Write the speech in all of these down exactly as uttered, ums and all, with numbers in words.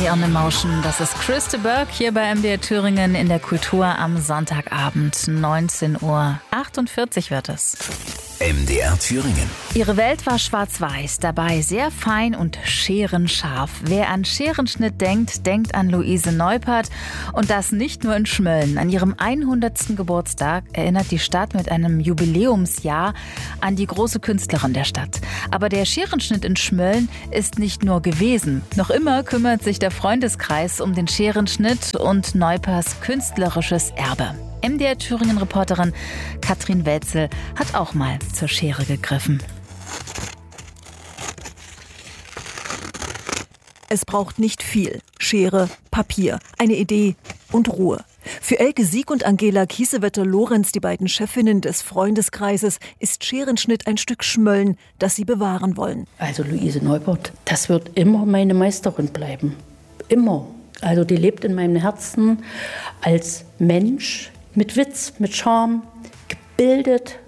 Money on Emotion. Das ist Chris de Burgh hier bei M D R Thüringen in der Kultur am Sonntagabend. neunzehn Uhr achtundvierzig wird es. M D R Thüringen. Ihre Welt war schwarz-weiß, dabei sehr fein und scherenscharf. Wer an Scherenschnitt denkt, denkt an Luise Neupert. Und das nicht nur in Schmölln. An ihrem hundertsten Geburtstag erinnert die Stadt mit einem Jubiläumsjahr an die große Künstlerin der Stadt. Aber der Scherenschnitt in Schmölln ist nicht nur gewesen. Noch immer kümmert sich der Freundeskreis um den Scherenschnitt und Neuperts künstlerisches Erbe. M D R Thüringen-Reporterin Katrin Wetzel hat auch mal zur Schere gegriffen. Es braucht nicht viel. Schere, Papier, eine Idee und Ruhe. Für Elke Sieg und Angela Kiesewetter-Lorenz, die beiden Chefinnen des Freundeskreises, ist Scherenschnitt ein Stück Schmölln, das sie bewahren wollen. Also Luise Neupert, das wird immer meine Meisterin bleiben. Immer. Also die lebt in meinem Herzen als Mensch, mit Witz, mit Charme, gebildet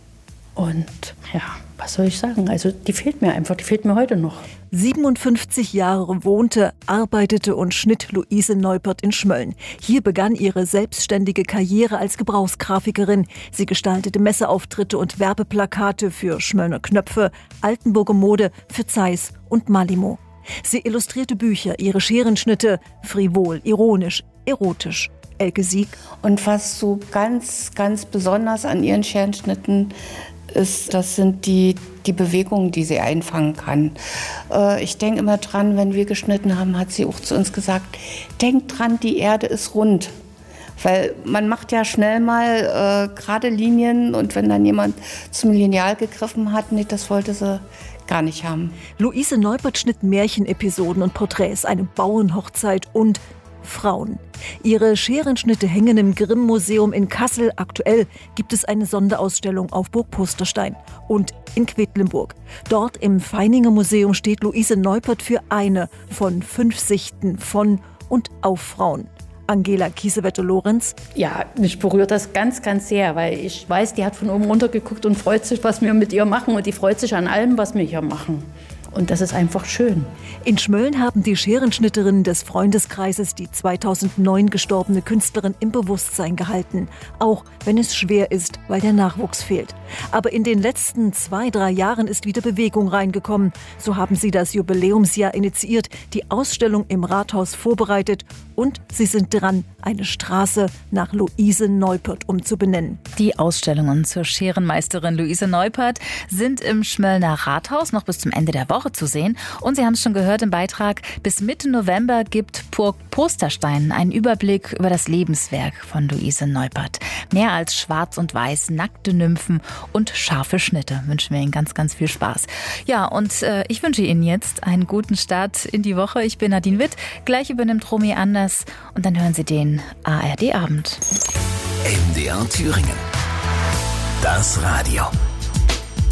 und ja, was soll ich sagen? Also die fehlt mir einfach, die fehlt mir heute noch. siebenundfünfzig Jahre wohnte, arbeitete und schnitt Luise Neupert in Schmölln. Hier begann ihre selbstständige Karriere als Gebrauchsgrafikerin. Sie gestaltete Messeauftritte und Werbeplakate für Schmöllner Knöpfe, Altenburger Mode, für Zeiss und Malimo. Sie illustrierte Bücher, ihre Scherenschnitte frivol, ironisch, erotisch. Elke Sieg. Und was so ganz, ganz besonders an ihren Scherenschnitten ist, das sind die, die Bewegungen, die sie einfangen kann. Äh, ich denke immer dran, wenn wir geschnitten haben, hat sie auch zu uns gesagt, denkt dran, die Erde ist rund. Weil man macht ja schnell mal äh, gerade Linien und wenn dann jemand zum Lineal gegriffen hat, nee, das wollte sie gar nicht haben. Luise Neupert schnitt Märchenepisoden und Porträts, eine Bauernhochzeit und Frauen. Ihre Scherenschnitte hängen im Grimm-Museum in Kassel. Aktuell gibt es eine Sonderausstellung auf Burg Pusterstein und in Quedlinburg. Dort im Feininger Museum steht Luise Neupert für eine von fünf Sichten von und auf Frauen. Angela Kiesewetter-Lorenz. Ja, mich berührt das ganz, ganz sehr, weil ich weiß, die hat von oben runter geguckt und freut sich, was wir mit ihr machen und die freut sich an allem, was wir hier machen. Und das ist einfach schön. In Schmölln haben die Scherenschnitterinnen des Freundeskreises die zweitausendneun gestorbene Künstlerin im Bewusstsein gehalten. Auch wenn es schwer ist, weil der Nachwuchs fehlt. Aber in den letzten zwei, drei Jahren ist wieder Bewegung reingekommen. So haben sie das Jubiläumsjahr initiiert, die Ausstellung im Rathaus vorbereitet und sie sind dran, eine Straße nach Luise Neupert umzubenennen. Die Ausstellungen zur Scherenmeisterin Luise Neupert sind im Schmöllner Rathaus noch bis zum Ende der Woche zu sehen. Und Sie haben es schon gehört im Beitrag, bis Mitte November gibt Burg Pusterstein einen Überblick über das Lebenswerk von Luise Neupert. Mehr als schwarz und weiß, nackte Nymphen und scharfe Schnitte. Wünschen wir Ihnen ganz, ganz viel Spaß. Ja, und äh, ich wünsche Ihnen jetzt einen guten Start in die Woche. Ich bin Nadine Witt. Gleich übernimmt Romy Anders und dann hören Sie den A R D-Abend. M D R Thüringen. Das Radio.